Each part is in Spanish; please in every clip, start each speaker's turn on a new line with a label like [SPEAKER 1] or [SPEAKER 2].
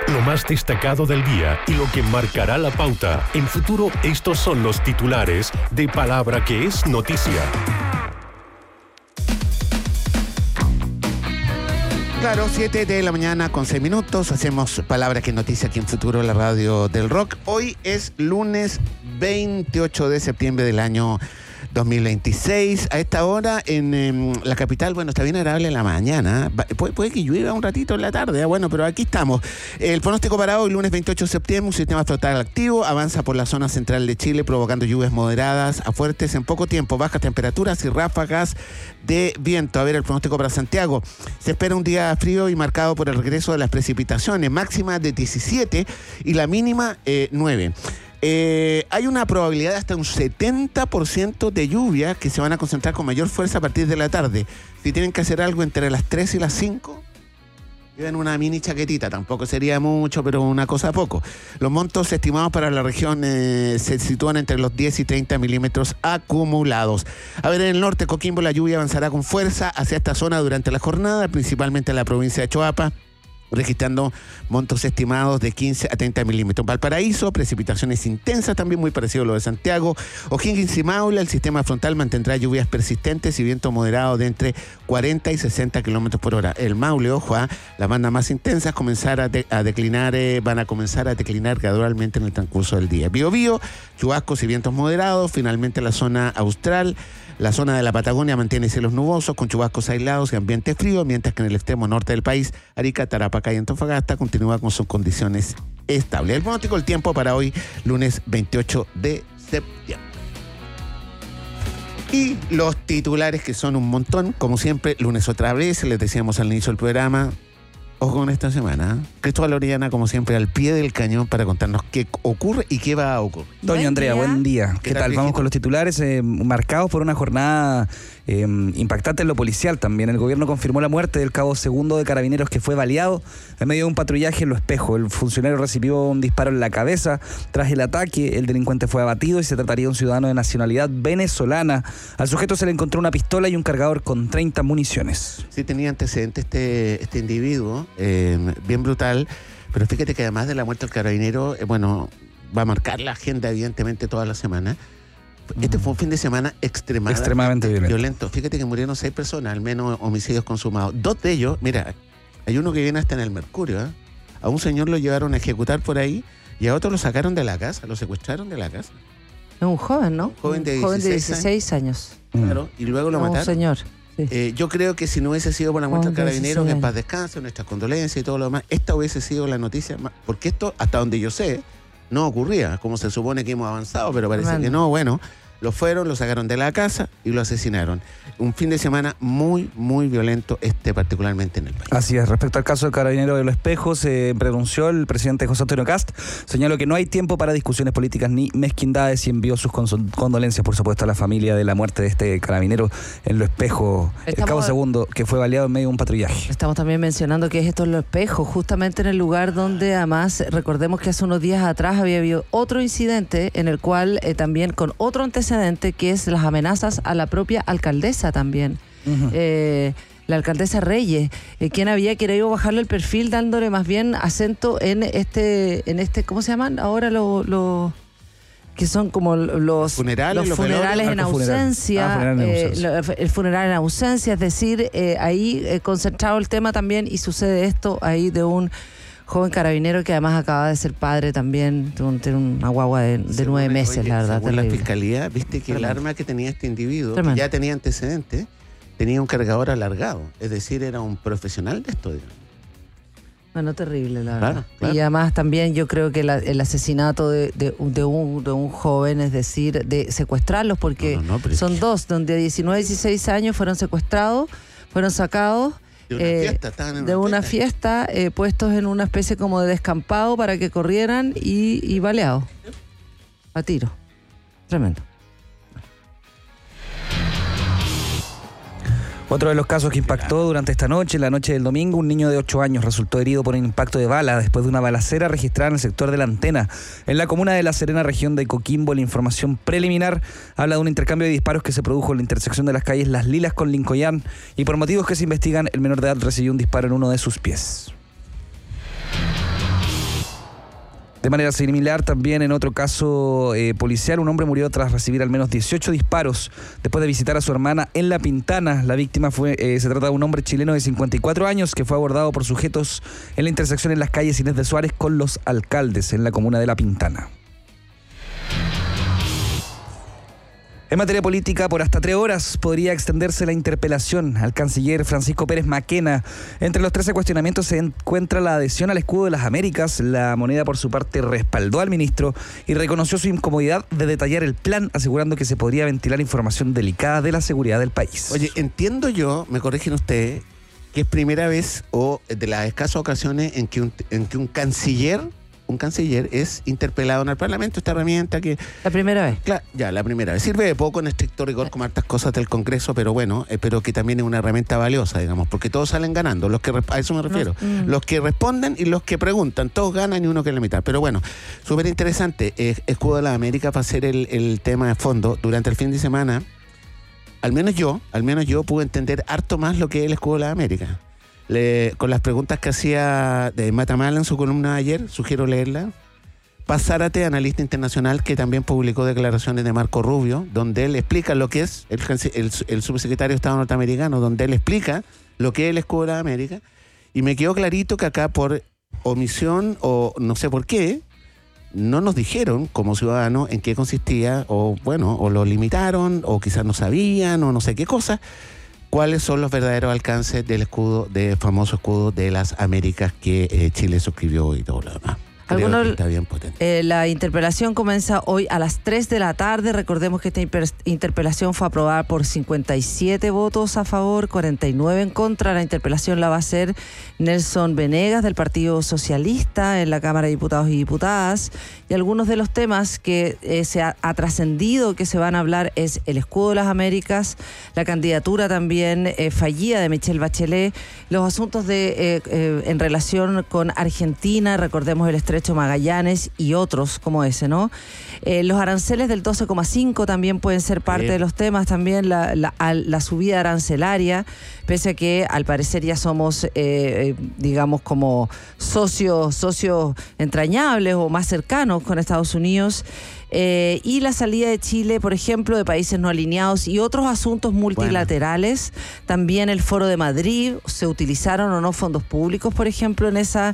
[SPEAKER 1] Lo más destacado del día y lo que marcará la pauta. En Futuro, estos son los titulares de Palabra que es noticia.
[SPEAKER 2] Claro, 7 de la mañana con 6 minutos. Hacemos Palabra que es noticia aquí en Futuro, la radio del rock. Hoy es lunes 28 de septiembre del año 2026. A esta hora en la capital, bueno, está bien agradable en la mañana. Puede que llueva un ratito en la tarde, bueno, pero aquí estamos. El pronóstico para hoy, lunes 28 de septiembre, un sistema frontal activo avanza por la zona central de Chile, provocando lluvias moderadas a fuertes en poco tiempo, bajas temperaturas y ráfagas de viento. A ver, el pronóstico para Santiago. Se espera un día frío y marcado por el regreso de las precipitaciones, máxima de 17 y la mínima 9. Hay una probabilidad de hasta un 70% de lluvia que se van a concentrar con mayor fuerza a partir de la tarde. Si tienen que hacer algo entre las 3 y las 5, lleven una mini chaquetita, tampoco sería mucho, pero una cosa a poco. Los montos estimados para la región se sitúan entre los 10 y 30 milímetros acumulados. A ver, en el norte, Coquimbo, la lluvia avanzará con fuerza hacia esta zona durante la jornada, principalmente en la provincia de Choapa, registrando montos estimados de 15 a 30 milímetros. Valparaíso, precipitaciones intensas, también muy parecido a lo de Santiago. O'Higgins y Maule, el sistema frontal mantendrá lluvias persistentes y viento moderado de entre 40 y 60 kilómetros por hora. El Maule, ojo, las bandas más intensas van a comenzar a declinar gradualmente en el transcurso del día. Biobío, chubascos y vientos moderados. Finalmente la zona austral. La zona de la Patagonia mantiene cielos nubosos con chubascos aislados y ambiente frío, mientras que en el extremo norte del país, Arica, Tarapacá y Antofagasta continúa con sus condiciones estables. El pronóstico del tiempo para hoy, lunes 28 de septiembre. Y los titulares, que son un montón, como siempre, lunes otra vez, les decíamos al inicio del programa. Ojo con esta semana. Cristóbal Orellana, como siempre, al pie del cañón para contarnos qué ocurre y qué va a ocurrir.
[SPEAKER 3] Doña Andrea, buen día. ¿Qué tal? Vamos con los titulares marcados por una jornada impactante en lo policial también. El gobierno confirmó la muerte del cabo segundo de Carabineros, que fue baleado en medio de un patrullaje en Lo Espejo. El funcionario recibió un disparo en la cabeza. Tras el ataque, el delincuente fue abatido y se trataría de un ciudadano de nacionalidad venezolana. Al sujeto se le encontró una pistola y un cargador con 30 municiones.
[SPEAKER 2] Sí, tenía antecedentes este individuo, bien brutal, pero fíjate que además de la muerte del carabinero, va a marcar la agenda evidentemente toda la semana. Este fue un fin de semana extremadamente violento. Fíjate que murieron 6 personas, al menos homicidios consumados. 2 de ellos, mira, hay uno que viene hasta en el Mercurio, ¿eh? A un señor lo llevaron a ejecutar por ahí y a otro lo sacaron de la casa, lo secuestraron de la casa.
[SPEAKER 4] Es un joven, ¿no?
[SPEAKER 2] Un joven de 16
[SPEAKER 4] años.
[SPEAKER 2] Claro, y luego lo mataron.
[SPEAKER 4] Un señor. Sí.
[SPEAKER 2] Yo creo que si no hubiese sido por la muerte del carabinero, que en paz descanse, nuestras condolencias y todo lo demás, esta hubiese sido la noticia más, porque esto, hasta donde yo sé, no ocurría, como se supone que hemos avanzado, pero parece que no. Bueno, lo sacaron de la casa y lo asesinaron. Un fin de semana muy, muy violento, particularmente en el país.
[SPEAKER 3] Así es. Respecto al caso del carabinero de Lo Espejo, se pronunció el presidente José Antonio Kast, señaló que no hay tiempo para discusiones políticas ni mezquindades y envió sus condolencias, por supuesto, a la familia de la muerte de este carabinero en Lo Espejo, el cabo segundo, que fue baleado en medio de un patrullaje.
[SPEAKER 4] Estamos también mencionando que es esto en Lo Espejo, justamente en el lugar donde, además, recordemos que hace unos días atrás había habido otro incidente en el cual también con otro antecedente, que es las amenazas a la propia alcaldesa también. Uh-huh. La alcaldesa Reyes, quien había querido bajarle el perfil, dándole más bien acento en este ¿cómo se llaman ahora que son como los funerales en ausencia, el funeral en ausencia, es decir, ahí concentrado el tema también, y sucede esto ahí de un joven carabinero que además acaba de ser padre también, tiene una guagua de 9 meses, la verdad.
[SPEAKER 2] Según la fiscalía, viste que el arma que tenía este individuo, que ya tenía antecedentes, tenía un cargador alargado, es decir, era un profesional de esto.
[SPEAKER 4] Bueno, terrible, la verdad.
[SPEAKER 2] Claro.
[SPEAKER 4] Y además también yo creo que el asesinato de un joven, es decir, de secuestrarlos, porque son 2, donde 19 y 16 años fueron secuestrados, fueron sacados de una fiesta, puestos en una especie como de descampado para que corrieran y baleados a tiro. Tremendo.
[SPEAKER 3] Otro de los casos que impactó durante esta noche, la noche del domingo, un niño de 8 años resultó herido por un impacto de bala después de una balacera registrada en el sector de La Antena, en la comuna de La Serena, región de Coquimbo. La información preliminar habla de un intercambio de disparos que se produjo en la intersección de las calles Las Lilas con Lincoln, y por motivos que se investigan, el menor de edad recibió un disparo en uno de sus pies. De manera similar, también en otro caso policial, un hombre murió tras recibir al menos 18 disparos después de visitar a su hermana en La Pintana. La víctima se trata de un hombre chileno de 54 años que fue abordado por sujetos en la intersección en las calles Inés de Suárez con Los Alcaldes, en la comuna de La Pintana. En materia política, por hasta 3 horas podría extenderse la interpelación al canciller Francisco Pérez Maquena. Entre los 13 cuestionamientos se encuentra la adhesión al escudo de las Américas. La moneda, por su parte, respaldó al ministro y reconoció su incomodidad de detallar el plan, asegurando que se podría ventilar información delicada de la seguridad del país.
[SPEAKER 2] Oye, entiendo yo, me corrigen ustedes, que es primera vez o de las escasas ocasiones en que un canciller es interpelado en el Parlamento, esta herramienta que...
[SPEAKER 4] La primera vez.
[SPEAKER 2] La primera vez. Sirve de poco en estricto rigor como hartas cosas del Congreso, pero bueno, pero que también es una herramienta valiosa, digamos, porque todos salen ganando, a eso me refiero. Los que responden y los que preguntan, todos ganan y uno que es la mitad. Pero bueno, súper interesante. Escudo de la América para hacer el tema de fondo. Durante el fin de semana, al menos yo pude entender harto más lo que es el escudo de la América. Con las preguntas que hacía de Matamala en su columna de ayer, sugiero leerla. Paz Zárate, analista internacional, que también publicó declaraciones de Marco Rubio, donde él explica lo que es el subsecretario de Estado norteamericano, donde él explica lo que es el escudo de la América, y me quedó clarito que acá por omisión o no sé por qué, no nos dijeron como ciudadanos en qué consistía, o lo limitaron, o quizás no sabían, o no sé qué cosa. ¿Cuáles son los verdaderos alcances del famoso escudo de las Américas que Chile suscribió y todo lo demás? Creo que está bien potente.
[SPEAKER 4] La interpelación comienza hoy a las 3 de la tarde. Recordemos que esta interpelación fue aprobada por 57 votos a favor, 49 en contra. La interpelación la va a hacer Nelson Venegas del Partido Socialista en la Cámara de Diputados y Diputadas. Y algunos de los temas que se ha trascendido que se van a hablar es el escudo de las Américas, la candidatura también fallida de Michelle Bachelet, los asuntos en relación con Argentina, recordemos el Estrecho Magallanes y otros como ese, ¿no? Los aranceles del 12,5 también pueden ser parte de los temas, también la subida arancelaria, pese a que al parecer ya somos, digamos, como socios entrañables o más cercanos con Estados Unidos. Y la salida de Chile, por ejemplo, de países no alineados y otros asuntos multilaterales. Bueno. También el Foro de Madrid, se utilizaron o no fondos públicos, por ejemplo, en esa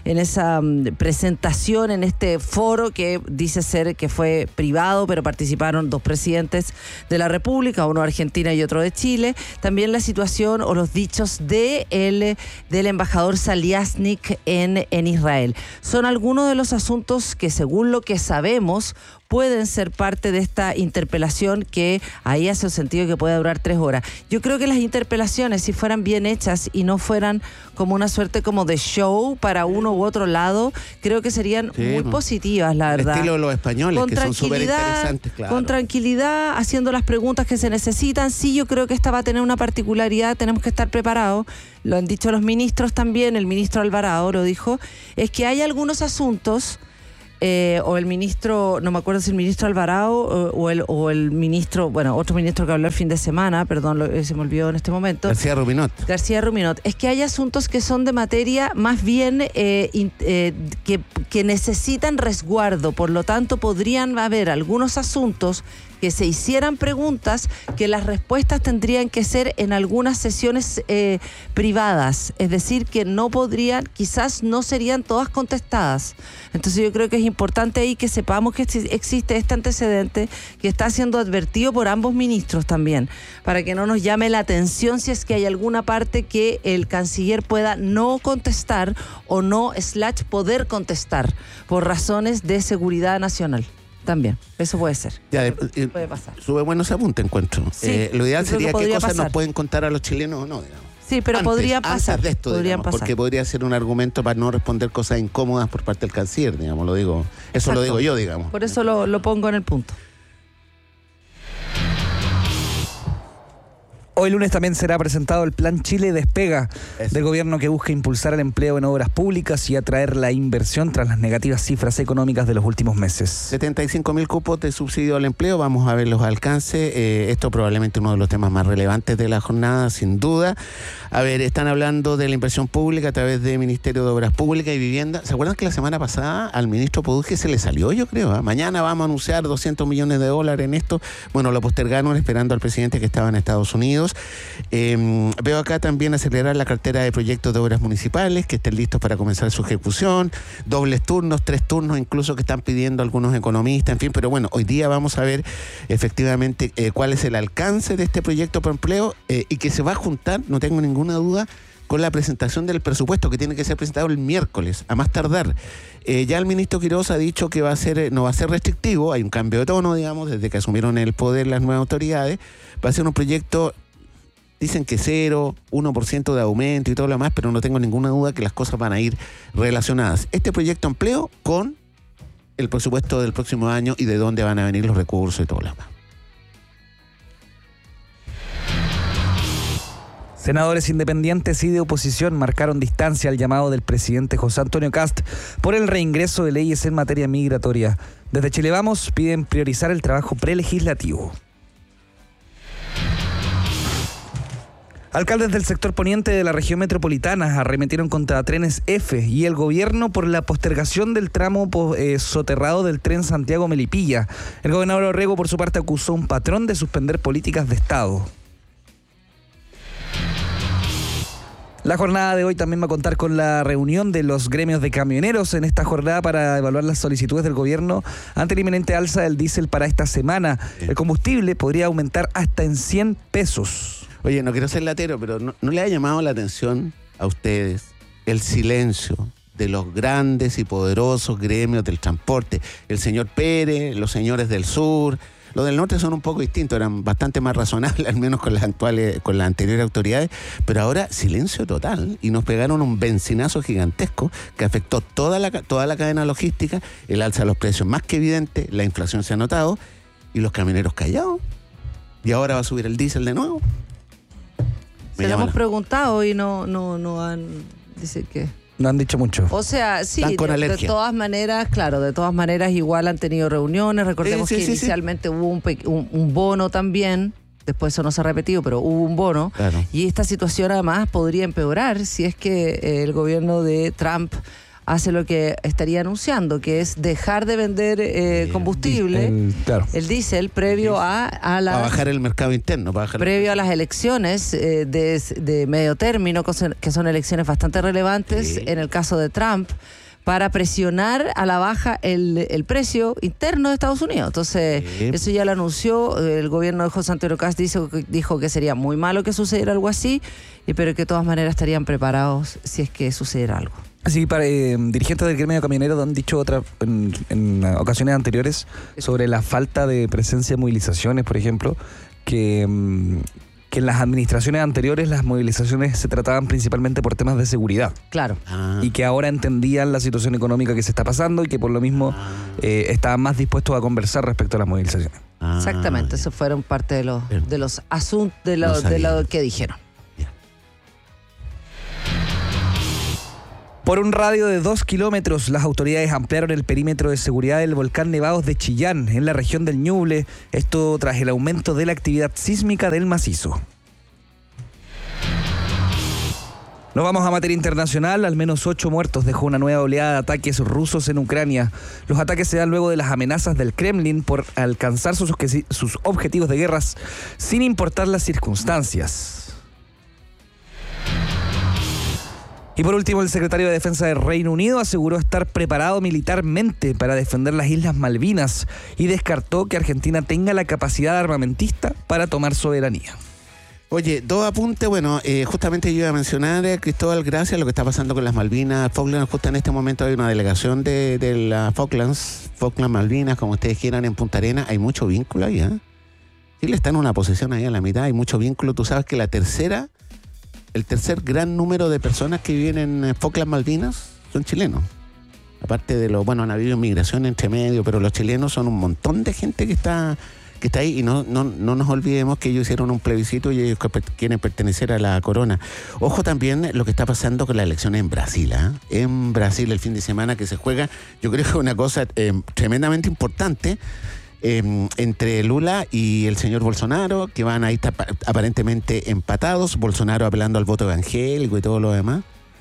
[SPEAKER 4] presentación, en este foro que dice ser que fue privado, pero participaron 2 presidentes de la República, uno de Argentina y otro de Chile. También la situación o los dichos del embajador Saliasnik en Israel. Son algunos de los asuntos que, según lo que sabemos, pueden ser parte de esta interpelación que ahí hace sentido que pueda durar 3 horas. Yo creo que las interpelaciones, si fueran bien hechas y no fueran como una suerte como de show para uno u otro lado, creo que serían muy positivas, la verdad.
[SPEAKER 2] El estilo de los españoles, que son súper interesantes, claro.
[SPEAKER 4] Con tranquilidad, haciendo las preguntas que se necesitan. Sí, yo creo que esta va a tener una particularidad, tenemos que estar preparados. Lo han dicho los ministros también, el ministro Alvarado lo dijo, es que hay algunos asuntos... o el ministro, no me acuerdo si el ministro Alvarado o el ministro, bueno, otro ministro que habló el fin de semana, perdón, se me olvidó en este momento.
[SPEAKER 2] García Ruminot. Es
[SPEAKER 4] que hay asuntos que son de materia más bien que necesitan resguardo, por lo tanto podrían haber algunos asuntos que se hicieran preguntas que las respuestas tendrían que ser en algunas sesiones privadas, es decir, que no podrían, quizás no serían todas contestadas. Entonces yo creo que es importante ahí que sepamos que existe este antecedente que está siendo advertido por ambos ministros también, para que no nos llame la atención si es que hay alguna parte que el canciller pueda no contestar o no poder contestar por razones de seguridad nacional. También, eso puede ser. Puede pasar.
[SPEAKER 2] Sube bueno ese apunte, encuentro.
[SPEAKER 4] Sí,
[SPEAKER 2] lo ideal sería qué cosas
[SPEAKER 4] pasar.
[SPEAKER 2] Nos pueden contar a los chilenos o no, digamos.
[SPEAKER 4] Sí, pero podría pasar.
[SPEAKER 2] Antes de esto, digamos, porque podría ser un argumento para no responder cosas incómodas por parte del canciller, digamos, lo digo. Eso Exacto. Lo digo yo, digamos.
[SPEAKER 4] Por eso lo pongo en el punto.
[SPEAKER 3] Hoy lunes también será presentado el Plan Chile Despega del gobierno, que busca impulsar el empleo en obras públicas y atraer la inversión tras las negativas cifras económicas de los últimos meses.
[SPEAKER 2] 75.000 cupos de subsidio al empleo, vamos a ver los alcances. Esto probablemente uno de los temas más relevantes de la jornada, sin duda. A ver, están hablando de la inversión pública a través del Ministerio de Obras Públicas y Vivienda. ¿Se acuerdan que la semana pasada al ministro Poduje se le salió, yo creo? Mañana vamos a anunciar $200 millones en esto. Bueno, lo postergaron esperando al presidente que estaba en Estados Unidos. Veo acá también acelerar la cartera de proyectos de obras municipales que estén listos para comenzar su ejecución, dobles turnos, 3 turnos incluso que están pidiendo algunos economistas, en fin, pero bueno, hoy día vamos a ver efectivamente cuál es el alcance de este proyecto por empleo y que se va a juntar, no tengo ninguna duda, con la presentación del presupuesto que tiene que ser presentado el miércoles, a más tardar. Ya el ministro Quiroz ha dicho que no va a ser restrictivo, hay un cambio de tono, digamos, desde que asumieron el poder las nuevas autoridades, va a ser un proyecto, dicen que 1% de aumento y todo lo demás, pero no tengo ninguna duda que las cosas van a ir relacionadas. Este proyecto empleo con el presupuesto del próximo año y de dónde van a venir los recursos y todo lo demás.
[SPEAKER 3] Senadores independientes y de oposición marcaron distancia al llamado del presidente José Antonio Kast por el reingreso de leyes en materia migratoria. Desde Chile Vamos piden priorizar el trabajo prelegislativo. Alcaldes del sector poniente de la región metropolitana arremetieron contra Trenes F y el gobierno por la postergación del tramo soterrado del tren Santiago-Melipilla. El gobernador Orrego, por su parte, acusó a un patrón de suspender políticas de Estado. La jornada de hoy también va a contar con la reunión de los gremios de camioneros en esta jornada para evaluar las solicitudes del gobierno ante la inminente alza del diésel para esta semana. El combustible podría aumentar hasta en 100 pesos.
[SPEAKER 2] Oye, no quiero ser latero, pero ¿no le ha llamado la atención a ustedes el silencio de los grandes y poderosos gremios del transporte? El señor Pérez, los señores del sur. Los del norte son un poco distintos, eran bastante más razonables, al menos con las anteriores autoridades, pero ahora silencio total, y nos pegaron un benzinazo gigantesco que afectó toda la cadena logística, el alza de los precios más que evidente, la inflación se ha notado, y los camioneros callados, y ahora va a subir el diésel de nuevo.
[SPEAKER 4] Se lo hemos preguntado y no han... Dice que...
[SPEAKER 3] No han dicho mucho.
[SPEAKER 4] O sea, sí, de todas maneras, claro, de todas maneras igual han tenido reuniones. Recordemos que inicialmente hubo un bono también, después eso no se ha repetido, pero hubo un bono. Claro. Y esta situación además podría empeorar si es que el gobierno de Trump hace lo que estaría anunciando, que es dejar de vender combustible, el diésel, previo a
[SPEAKER 2] bajar el mercado interno.
[SPEAKER 4] Previo a las elecciones de medio término, que son elecciones bastante relevantes en el caso de Trump, para presionar a la baja el precio interno de Estados Unidos. Entonces, eso ya lo anunció el gobierno de José Antonio Kast, dijo que sería muy malo que sucediera algo así, pero que de todas maneras estarían preparados si es que sucediera algo.
[SPEAKER 3] Sí, dirigentes del gremio camionero han dicho en ocasiones anteriores sobre la falta de presencia de movilizaciones, por ejemplo, que en las administraciones anteriores las movilizaciones se trataban principalmente por temas de seguridad.
[SPEAKER 4] Claro.
[SPEAKER 3] Y que ahora entendían la situación económica que se está pasando y que por lo mismo estaban más dispuestos a conversar respecto a las movilizaciones.
[SPEAKER 4] Exactamente, eso fueron parte de los asuntos de lo que dijeron.
[SPEAKER 3] Por un radio de 2 kilómetros, las autoridades ampliaron el perímetro de seguridad del volcán Nevados de Chillán, en la región del Ñuble, esto tras el aumento de la actividad sísmica del macizo. Nos vamos a materia internacional. Al menos 8 muertos dejó una nueva oleada de ataques rusos en Ucrania. Los ataques se dan luego de las amenazas del Kremlin por alcanzar sus objetivos de guerras sin importar las circunstancias. Y por último, el secretario de Defensa del Reino Unido aseguró estar preparado militarmente para defender las Islas Malvinas y descartó que Argentina tenga la capacidad armamentista para tomar soberanía.
[SPEAKER 2] Oye, 2 apuntes. Bueno, justamente yo iba a mencionar, Cristóbal, gracias, lo que está pasando con las Malvinas, Falklands. Justo en este momento hay una delegación de las Falklands Malvinas, como ustedes quieran, en Punta Arenas. Hay mucho vínculo ahí, ¿eh? Chile está en una posición ahí a la mitad, hay mucho vínculo. Tú sabes que el tercer gran número de personas que viven en Falklands Malvinas son chilenos. Aparte de han habido migración entre medio, pero los chilenos son un montón de gente que está que está ahí, y no nos olvidemos que ellos hicieron un plebiscito y ellos quieren pertenecer a la corona. Ojo también lo que está pasando con la elección en Brasil, ¿eh? En Brasil el fin de semana que se juega, yo creo que es una cosa tremendamente importante, entre Lula y el señor Bolsonaro, que van ahí aparentemente empatados, Bolsonaro apelando al voto evangélico y todo lo demás,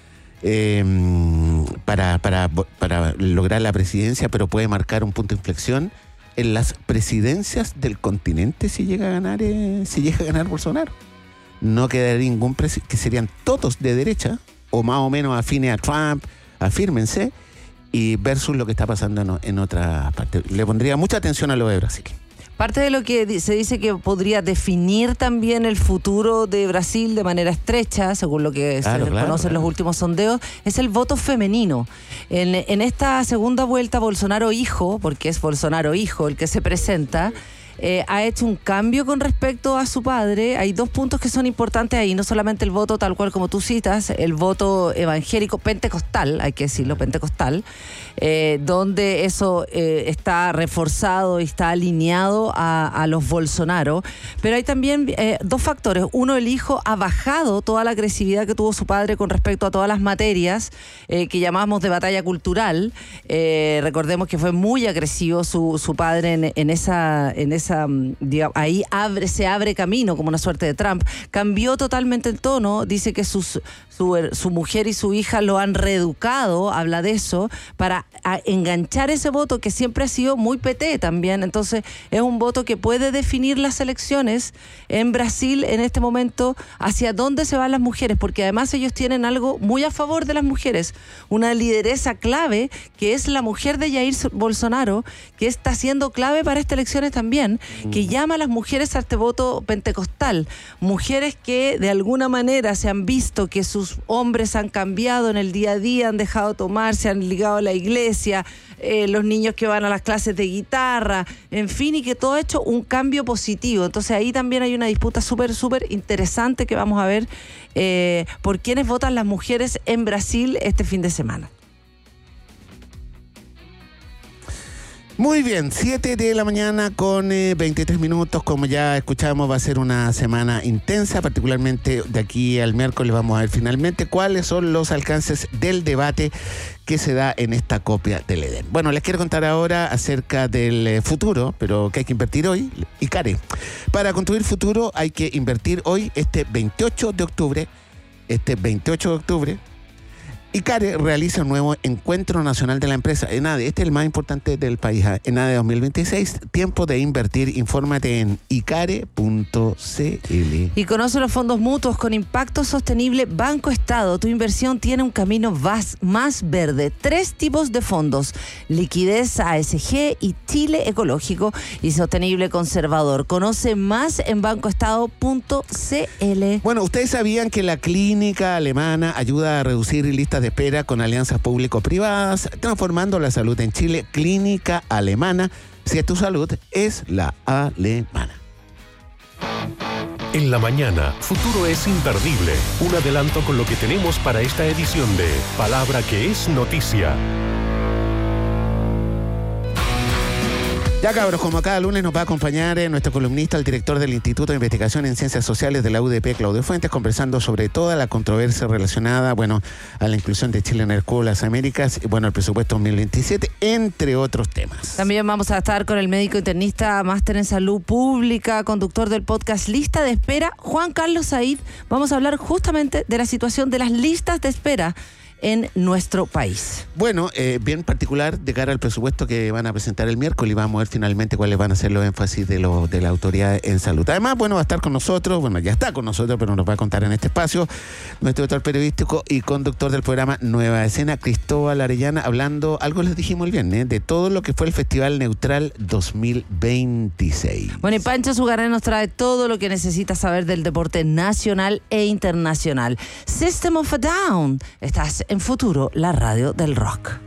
[SPEAKER 2] para lograr la presidencia, pero puede marcar un punto de inflexión en las presidencias del continente si llega a ganar Bolsonaro. No quedaría ningún que serían todos de derecha o más o menos afines a Trump, afírmense, y versus lo que está pasando en otra parte. Le pondría mucha atención a lo de Brasil.
[SPEAKER 4] Parte de lo que se dice que podría definir también el futuro de Brasil de manera estrecha, según lo que se conoce en los últimos sondeos, es el voto femenino. En esta segunda vuelta, Bolsonaro hijo, porque es Bolsonaro hijo el que se presenta, ha hecho un cambio con respecto a su padre. Hay dos puntos que son importantes ahí, no solamente el voto tal cual como tú citas, el voto evangélico pentecostal, hay que decirlo, pentecostal, donde eso está reforzado y está alineado a los Bolsonaro, pero hay también dos factores. Uno, el hijo ha bajado toda la agresividad que tuvo su padre con respecto a todas las materias que llamamos de batalla cultural. Recordemos que fue muy agresivo su padre en esa digamos, ahí se abre camino como una suerte de Trump. Cambió totalmente el tono, dice que su mujer y su hija lo han reeducado, habla de eso, para enganchar ese voto que siempre ha sido muy PT también. Entonces es un voto que puede definir las elecciones en Brasil en este momento, hacia dónde se van las mujeres, porque además ellos tienen algo muy a favor de las mujeres, una lideresa clave que es la mujer de Jair Bolsonaro, que está siendo clave para estas elecciones también, que llama a las mujeres a este voto pentecostal, mujeres que de alguna manera se han visto que sus hombres han cambiado en el día a día, han dejado de tomar, se han ligado a la iglesia, los niños que van a las clases de guitarra, en fin, y que todo ha hecho un cambio positivo. Entonces ahí también hay una disputa súper interesante que vamos a ver por quiénes votan las mujeres en Brasil este fin de semana.
[SPEAKER 2] Muy bien, 7 de la mañana con 23 minutos. Como ya escuchamos, va a ser una semana intensa, particularmente de aquí al miércoles. Vamos a ver finalmente cuáles son los alcances del debate que se da en esta copia del Edén. Bueno, les quiero contar ahora acerca del futuro, pero que hay que invertir hoy. ICARE. Para construir futuro hay que invertir hoy, este 28 de octubre. ICARE realiza un nuevo Encuentro Nacional de la Empresa, ENADE. Este es el más importante del país, ENADE 2026. Tiempo de invertir. Infórmate en icare.cl.
[SPEAKER 4] Y conoce los fondos mutuos con impacto sostenible Banco Estado. Tu inversión tiene un camino más verde. 3 tipos de fondos: liquidez, ASG y Chile ecológico y sostenible conservador. Conoce más en bancoestado.cl.
[SPEAKER 2] Bueno, ustedes sabían que la clínica alemana ayuda a reducir listas de espera con alianzas público-privadas, transformando la salud en Chile. Clínica Alemana. Si es tu salud, es la alemana.
[SPEAKER 1] En la mañana, Futuro es imperdible. Un adelanto con lo que tenemos para esta edición de Palabra que es Noticia.
[SPEAKER 2] Ya, cabros, como cada lunes nos va a acompañar nuestro columnista, el director del Instituto de Investigación en Ciencias Sociales de la UDP, Claudio Fuentes, conversando sobre toda la controversia relacionada, a la inclusión de Chile en el Cubo de las Américas, el presupuesto 2027, entre otros temas.
[SPEAKER 4] También vamos a estar con el médico internista, máster en salud pública, conductor del podcast Lista de Espera, Juan Carlos Said. Vamos a hablar justamente de la situación de las listas de espera en nuestro país. Bueno,
[SPEAKER 2] bien particular de cara al presupuesto que van a presentar el miércoles, y vamos a ver finalmente cuáles van a ser los énfasis de la autoridad en salud. Además, va a estar con nosotros, ya está con nosotros, pero nos va a contar en este espacio nuestro director periodístico y conductor del programa Nueva Escena, Cristóbal Arellana, hablando, algo les dijimos el viernes, de todo lo que fue el Festival Neutral 2026.
[SPEAKER 4] Bueno, y Pancho Zugarén nos trae todo lo que necesitas saber del deporte nacional e internacional. System of a Down. Estás en Futuro, la radio del rock.